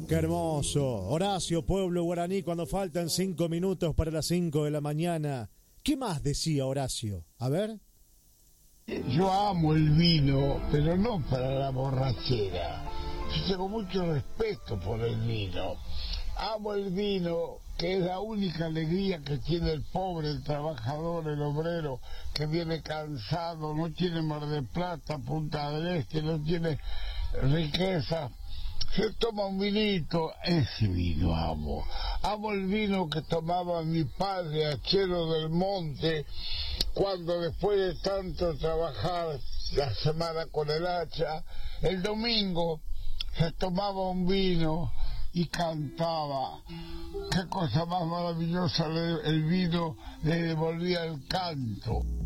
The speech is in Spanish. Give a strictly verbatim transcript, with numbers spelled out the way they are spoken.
Qué hermoso. Horacio, pueblo guaraní, cuando faltan cinco minutos para las cinco de la mañana. ¿Qué más decía Horacio? A ver. Yo amo el vino, pero no para la borrachera. Yo tengo mucho respeto por el vino. Amo el vino, que es la única alegría que tiene el pobre, el trabajador, el obrero, que viene cansado, no tiene Mar del Plata, Punta del Este, no tiene riqueza. Se toma un vinito, ese vino amo. Amo el vino que tomaba mi padre, Achero del Monte, cuando después de tanto trabajar la semana con el hacha, el domingo se tomaba un vino y cantaba. Qué cosa más maravillosa, el vino le devolvía el canto.